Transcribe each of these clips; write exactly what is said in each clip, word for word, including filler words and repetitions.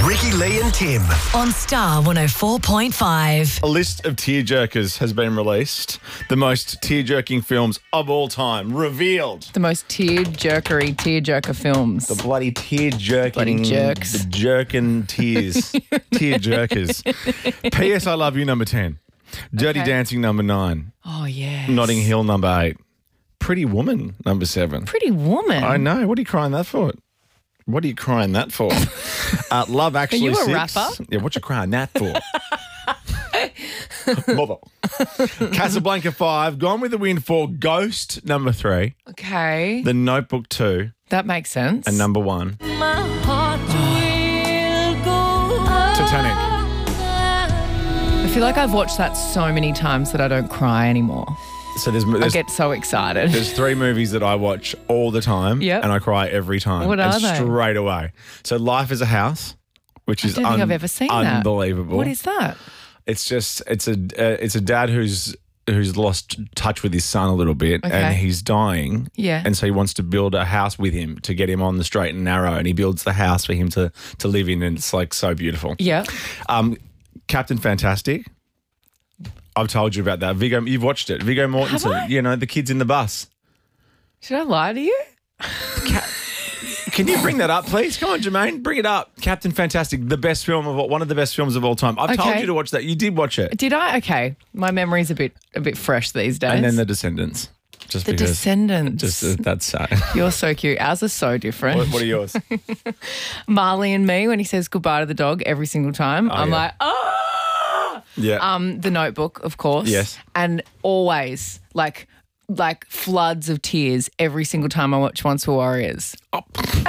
Ricky, Lee and Tim. On Star one oh four point five. A list of tearjerkers has been released. The most tear-jerking films of all time revealed. The most tear-jerkery tear-jerker films. The bloody tear-jerking... Bloody jerks. The jerking tears. Tear-jerkers. P S I Love You, number ten. Dirty Okay. Dancing, number nine. Oh, yeah. Notting Hill, number eight. Pretty Woman, number seven. Pretty Woman. I know. What are you crying that for? What are you crying that for? uh, Love Actually you a six. rapper? Yeah, what you crying that for? Mother. Casablanca five. Gone with the Wind four. Ghost, number three. Okay. The Notebook two. That makes sense. And number one. Titanic. I feel like I've watched that so many times that I don't cry anymore. So there's, I there's get so excited. There's three movies that I watch all the time, Yep. and I cry every time. What and are they? Straight away. So Life is a House, which I is don't think un- I've ever seen that. unbelievable. What is that? It's just it's a uh, it's a dad who's who's lost touch with his son a little bit, Okay. and he's dying. Yeah. And so he wants to build a house with him to get him on the straight and narrow, and he builds the house for him to to live in, and it's like so beautiful. Yeah. Um, Captain Fantastic. I've told you about that. Viggo, you've watched it. Viggo Mortensen. You know, the kids in the bus. Should I lie to you? Can you bring that up, please? Come on, Jermaine, bring it up. Captain Fantastic, the best film of all, one of the best films of all time. I've told Okay. you to watch that. You did watch it. Did I? Okay. My memory's a bit a bit fresh these days. And then The Descendants. Just The because. Descendants. Just uh, that's sad. You're so cute. Ours are so different. what, what are yours? Marley and Me, when he says goodbye to the dog every single time, I'm yeah. like, oh. Yeah. Um, The Notebook, of course. Yes. And always like like floods of tears every single time I watch Once Were Warriors. Oh.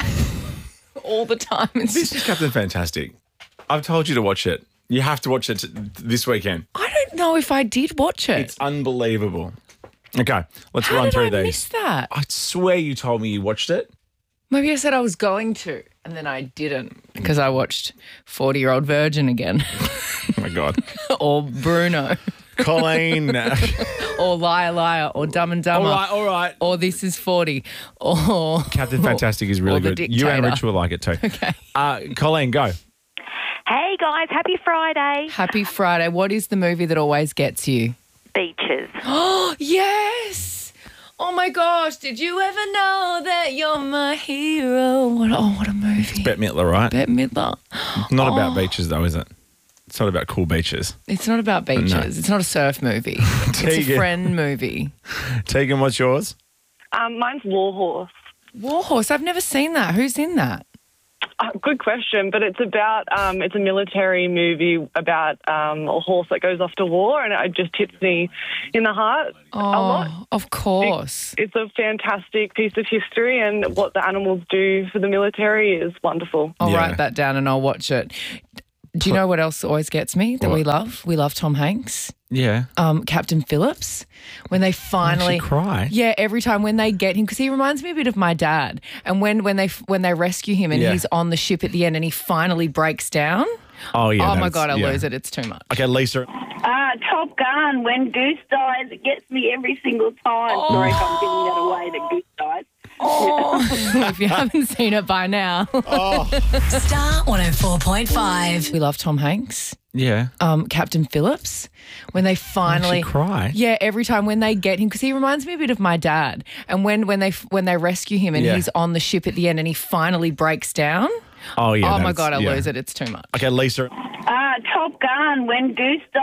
All the time. It's This is Captain Fantastic. I've told you to watch it. You have to watch it t- this weekend. I don't know if I did watch it. It's unbelievable. Okay, let's How run did through I these. miss that? I swear you told me you watched it. Maybe I said I was going to, and then I didn't because I watched forty-Year-Old Virgin again, Oh, my God. or Bruno, Colleen. or Liar Liar, or Dumb and all Dumber, right, all right. or This Is forty, or Captain Fantastic is or really The good. You and Dictator. Rich will like it too. Okay. Uh, Colleen, go. Hey guys, happy Friday. Happy Friday. What is the movie that always gets you? Beaches. Oh, yes. Oh, my gosh. Did you ever know that you're my hero? What, oh, what a movie. Bette Midler, right? Bette Midler. Not Oh. about beaches, though, is it? It's not about cool beaches. It's not about beaches. No. It's not a surf movie. It's Tegan. a friend movie. Tegan, what's yours? Um, mine's Warhorse. Warhorse. I've never seen that. Who's in that? Uh, good question, but it's about um, it's a military movie about um, a horse that goes off to war, and it just hits me in the heart Oh, a lot. of course. It's a fantastic piece of history, and what the animals do for the military is wonderful. I'll Yeah. write that down and I'll watch it. Do you know what else always gets me that we What? love? We love Tom Hanks. Yeah. Um, Captain Phillips, when they finally cry? yeah, every time when they get him, because he reminds me a bit of my dad. And when when they when they rescue him and Yeah. he's on the ship at the end and he finally breaks down. Oh, yeah. oh my that's- god, I yeah. lose it. It's too much. Okay, Lisa. Uh, Top Gun, when Goose dies, it gets me every single time. Sorry if I'm giving that away that Goose dies. Oh, if you haven't seen it by now, Star one oh four point five. we love Tom Hanks. Yeah. Um, Captain Phillips, when they finally cry? Yeah, every time when they get him, because he reminds me a bit of my dad. And when when they when they rescue him and Yeah. he's on the ship at the end and he finally breaks down. Oh, yeah. oh my that's- god, I yeah. lose it. It's too much. Okay, Lisa. Uh, Top Gun, when Goose dies.